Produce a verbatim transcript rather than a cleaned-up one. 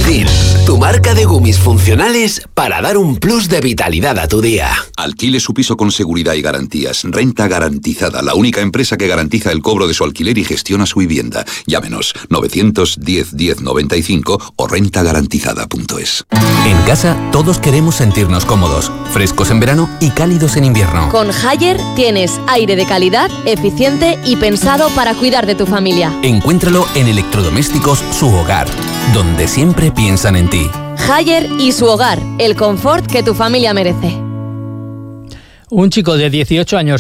Cils, tu marca de gummies funcionales para dar un plus de vitalidad a tu día. Alquile su piso con seguridad y garantías. Renta Garantizada, la única empresa que garantiza el cobro de su alquiler y gestiona su vivienda. Llámenos novecientos diez diez noventa y cinco o renta garantizada punto es. En casa todos queremos sentirnos cómodos, frescos en verano y cálidos en invierno. Con Haier tienes aire de calidad, eficiente y pensado para cuidar de tu familia. Encuéntralo en Electrodomésticos Su Hogar, donde siempre piensan en ti. Haier y Su Hogar, el confort que tu familia merece. Un chico de dieciocho años